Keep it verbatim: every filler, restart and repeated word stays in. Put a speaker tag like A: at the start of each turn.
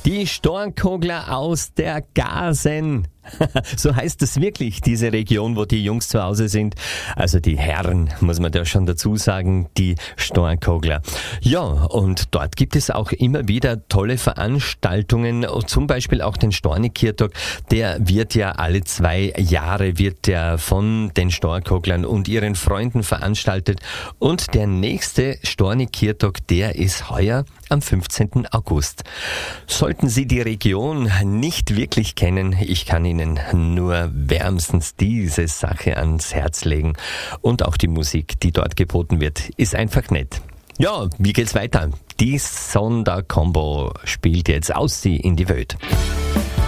A: Die Stornkogler aus der Gasen. So heißt es wirklich, diese Region, wo die Jungs zu Hause sind. Also die Herren, muss man da schon dazu sagen, die Stornkogler. Ja, und dort gibt es auch immer wieder tolle Veranstaltungen, zum Beispiel auch den Stornikirtag. Der wird ja alle zwei Jahre wird der von den Stornkoglern und ihren Freunden veranstaltet. Und der nächste Stornikirtag, der ist heuer am fünfzehnten August. Sollten Sie die Region nicht wirklich kennen, ich kann Ihnen nur wärmstens diese Sache ans Herz legen. Und auch die Musik, die dort geboten wird, ist einfach nett. Ja, wie geht's weiter? Die Sonderkombo spielt jetzt aus Sie in die Welt.